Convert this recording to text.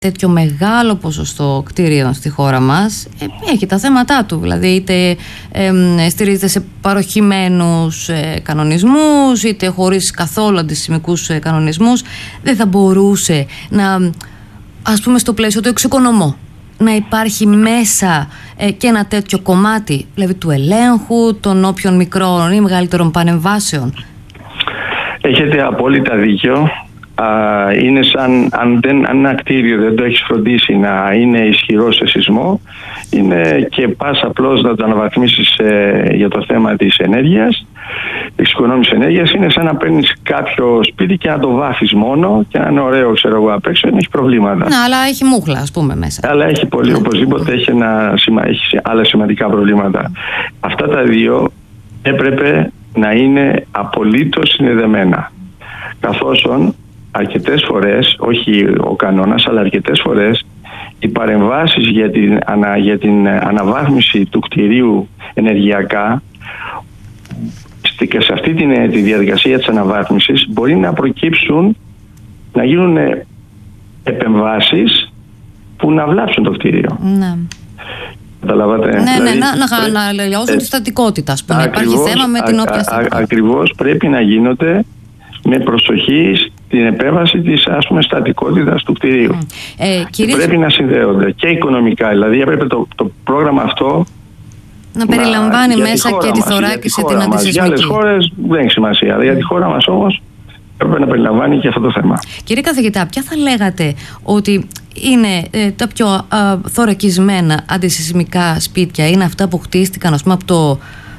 τέτοιο μεγάλο ποσοστό κτίριων στη χώρα μας έχει τα θέματα του. Δηλαδή είτε στηρίζεται σε παροχημένους κανονισμούς, είτε χωρίς καθόλου αντισημικούς κανονισμούς. Δεν θα μπορούσε να, ας πούμε, στο πλαίσιο του εξοικονομώ, να υπάρχει μέσα και ένα τέτοιο κομμάτι, δηλαδή του ελέγχου των όποιων μικρών ή μεγαλύτερων πανεμβάσεων? Έχετε απόλυτα δίκιο. Είναι σαν αν ένα κτίριο δεν το έχεις φροντίσει να είναι ισχυρό σε σεισμό, είναι και πας απλώς να το αναβαθμίσεις για το θέμα της ενέργειας, εξοικονόμησης ενέργειας. Είναι σαν να παίρνεις κάποιο σπίτι και να το βάφεις μόνο και να είναι ωραίο, ξέρω εγώ, απ' έξω, δεν έχει προβλήματα. Ναι, αλλά έχει μούχλα, ας πούμε, μέσα. Αλλά έχει πολύ, οπωσδήποτε έχει άλλα σημαντικά προβλήματα. Αυτά τα δύο έπρεπε να είναι απολύτως συνδεδεμένα. Καθώς αρκετές φορές, όχι ο κανόνας, αλλά αρκετές φορές οι παρεμβάσεις για την αναβάθμιση του κτηρίου ενεργειακά και σε αυτή τη διαδικασία της αναβάθμισης μπορεί να προκύψουν, να γίνουν επεμβάσεις που να βλάψουν το κτίριο. Ναι. Καταλάβατε? Ναι, δηλαδή, να αλλοιώσουν τη στατικότητα, ας πούμε. Υπάρχει θέμα με την όποια στατικότητα. Ακριβώς, πρέπει να γίνονται με προσοχή στην επέμβαση της, ας πούμε, στατικότητας του κτηρίου. Πρέπει να συνδέονται και οικονομικά. Δηλαδή έπρεπε το πρόγραμμα αυτό να περιλαμβάνει μέσα και τη θωράκιση, την αντισυσμική. Για άλλες χώρες δεν έχει σημασία, αλλά για τη χώρα μας όμως έπρεπε να περιλαμβάνει και αυτό το θέμα. Κύριε καθηγητά, ποια θα λέγατε ότι είναι τα πιο θωρακισμένα αντισυσμικά σπίτια? Είναι αυτά που χτίστηκαν, ας πούμε, από το